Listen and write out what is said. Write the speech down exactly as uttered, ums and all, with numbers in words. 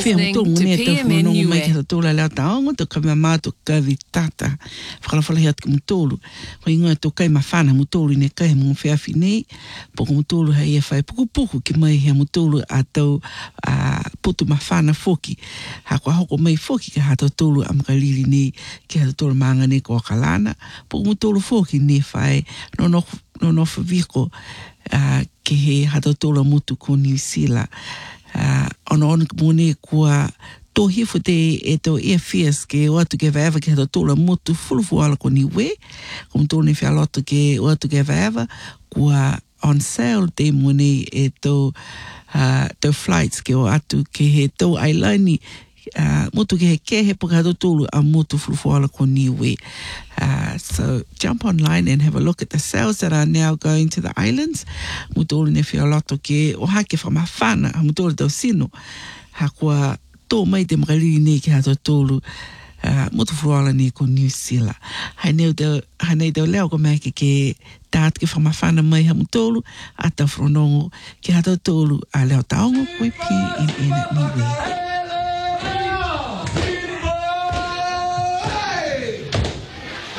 listening to P M N U E. Tula la taongo to ka mama to ka vitata. Fala fala hiat ka mutulu. Ko inga to kai mafana mutulu ne kai mo fea fini. Po mutulu hai e fai puku puku ki mai he mutulu atau a putu mafana foki. Ha ko hoko mai foki ka hato tulu am kalili ni ki hato tulu manga ne ko kalana. Po mutulu foki ne fai no no no no viko a ke he hato tulu mutu ko New Zealand. Uh, ono ono mune kua to hifu te e to e fies ke o atu ke vaeva ke to tola motu fulufu ala ko niwe kom to ni fia loto ke o atu ke vaeva kua on sale te mune e to uh, to flights ke o atu ke he to ailani uh, motu ke he ke he poka to tolu a motu fulufu ala ko niwe. Uh, so jump online and have a look at the sales that are now going to the islands. Mutolu ne fia loto ke o hake fa mafana mutolu do sino hakua to mai te makalili ne ki hato tolu uh, mutu furuala ni ko New Zealand. Hai neu de hai nei de leo ko mai ke ke tat ke fa mafana mai ha mutolu ata fronongo ki hato tolu a leo taongo koi pi in in niwe.